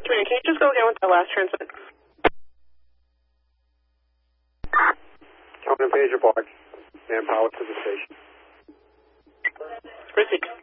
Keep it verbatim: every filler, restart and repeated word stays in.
Can you just go again with the last transmit? County Pager Park. Manpower to the station. Proceed.